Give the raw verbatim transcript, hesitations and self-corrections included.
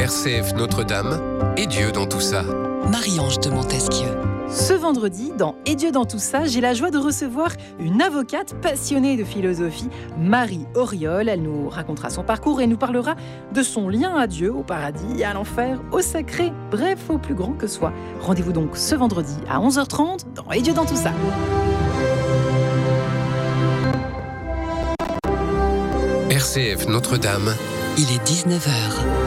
R C F Notre-Dame et Dieu dans tout ça. Marie-Ange de Montesquieu. Ce vendredi, dans Et Dieu dans tout ça, j'ai la joie de recevoir une avocate passionnée de philosophie, Marie Auriol. Elle nous racontera son parcours et nous parlera de son lien à Dieu, au paradis, à l'enfer, au sacré, bref, au plus grand que soi. Rendez-vous donc ce vendredi à onze heures trente dans Et Dieu dans tout ça. R C F Notre-Dame. Il est dix-neuf heures.